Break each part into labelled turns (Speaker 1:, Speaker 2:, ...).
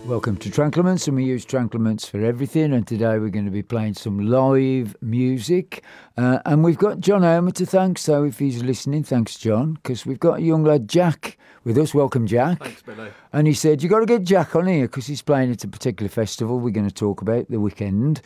Speaker 1: Welcome to Tranclements, and we use Tranclements for everything. And today we're going to be playing some live music. And we've got John Homer to thank. So if he's listening, thanks, John, because we've got a young lad, Jack, with us. Welcome, Jack.
Speaker 2: Thanks, Billy.
Speaker 1: And he said, you got to get Jack on here because he's playing at a particular festival we're going to talk about the weekend.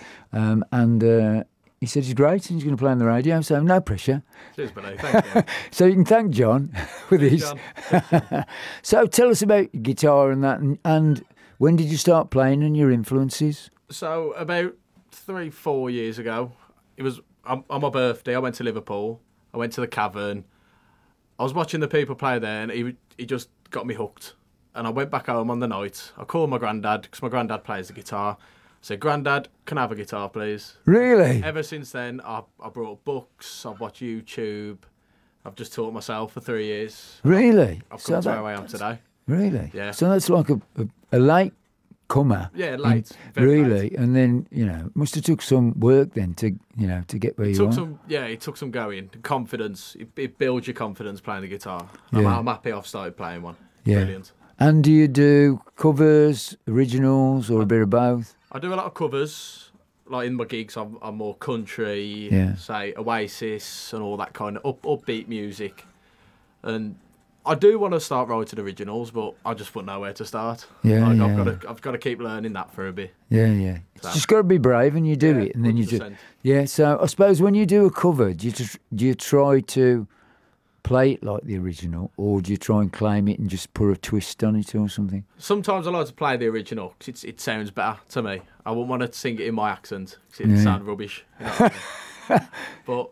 Speaker 1: He said he's great and he's going to play on the radio, so no pressure.
Speaker 2: Cheers, Billy. Thank you.
Speaker 1: So you can thank John for this.
Speaker 2: John.
Speaker 1: So tell us about guitar and that, and when did you start playing and your influences?
Speaker 2: So about 3-4 years ago, it was on my birthday. I went to Liverpool. I went to the Cavern. I was watching the people play there, and he just got me hooked. And I went back home on the night. I called my granddad because my granddad plays the guitar. I said, "Granddad, can I have a guitar, please?"
Speaker 1: Really?
Speaker 2: Ever since then, I brought books. I've watched YouTube. I've just taught myself for 3 years.
Speaker 1: Really?
Speaker 2: I've come to where I am today.
Speaker 1: Really?
Speaker 2: Yeah.
Speaker 1: So that's like a late comer.
Speaker 2: Yeah, late. Very
Speaker 1: Really?
Speaker 2: late.
Speaker 1: And then, must have took some work then to get where you are.
Speaker 2: It took some going. Confidence. It builds your confidence playing the guitar.
Speaker 1: Yeah.
Speaker 2: I'm happy I've started playing one.
Speaker 1: Yeah.
Speaker 2: Brilliant.
Speaker 1: And do you do covers, originals, or a bit of both?
Speaker 2: I do a lot of covers. Like in my gigs, I'm more country,
Speaker 1: Yeah.
Speaker 2: say Oasis and all that kind of upbeat music. And I do want to start writing originals, but I just wouldn't know where to start.
Speaker 1: Yeah,
Speaker 2: I've got to keep learning that for a bit.
Speaker 1: Yeah. It's just got to be brave, and you do
Speaker 2: Yeah,
Speaker 1: it, and then you just
Speaker 2: 100%.
Speaker 1: yeah. So I suppose when you do a cover, do you try to play it like the original, or do you try and claim it and just put a twist on it or something?
Speaker 2: Sometimes I like to play the original 'cause it sounds better to me. I wouldn't want to sing it in my accent 'cause it'd
Speaker 1: Yeah.
Speaker 2: sound rubbish. You know what I mean? But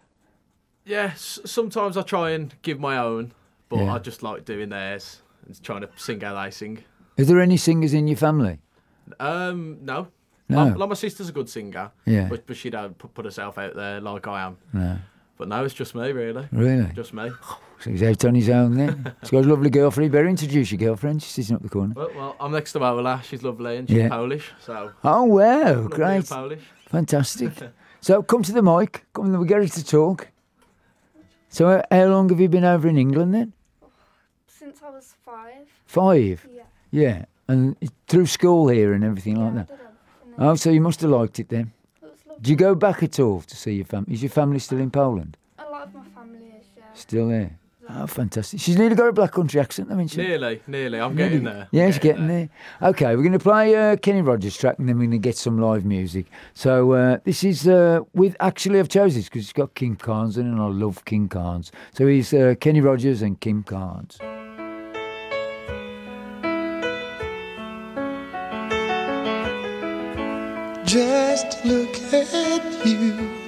Speaker 2: yeah, sometimes I try and give my own, but
Speaker 1: Yeah.
Speaker 2: I just like doing theirs and trying to sing how they sing.
Speaker 1: Is there any singers in your family?
Speaker 2: No.
Speaker 1: No.
Speaker 2: Like my sister's a good singer,
Speaker 1: Yeah.
Speaker 2: but she don't put herself out there like I am.
Speaker 1: No.
Speaker 2: But no, it's just me, really.
Speaker 1: Really?
Speaker 2: Just me.
Speaker 1: So he's out on his own then. He's got a lovely girlfriend. You better introduce your girlfriend. She's sitting up the corner.
Speaker 2: Well, I'm next to Ola. She's lovely and she's
Speaker 1: Yeah.
Speaker 2: Polish, so
Speaker 1: Oh, wow.
Speaker 2: lovely and
Speaker 1: Great.
Speaker 2: Polish.
Speaker 1: Fantastic. So come to the mic. Come and we get ready to talk. So how long have you been over in England then?
Speaker 3: Since I was 5.
Speaker 1: 5?
Speaker 3: Yeah.
Speaker 1: Yeah. And through school here and everything like
Speaker 3: I
Speaker 1: that?
Speaker 3: did everything.
Speaker 1: Oh, so you must have liked it then.
Speaker 3: It was lovely.
Speaker 1: Do you go back at all to see your family? Is your family still in Poland?
Speaker 3: A lot of my family is, yeah.
Speaker 1: Still there? Oh, fantastic. She's nearly got a black country accent, I mean, she.
Speaker 2: Nearly. I'm getting there.
Speaker 1: Yeah, she's getting there. Okay, we're going to play Kenny Rogers track and then we're going to get some live music. So this is actually I've chosen this because it's got Kim Carnes in it and I love Kim Carnes. So he's Kenny Rogers and Kim Carnes.
Speaker 4: Just look at you.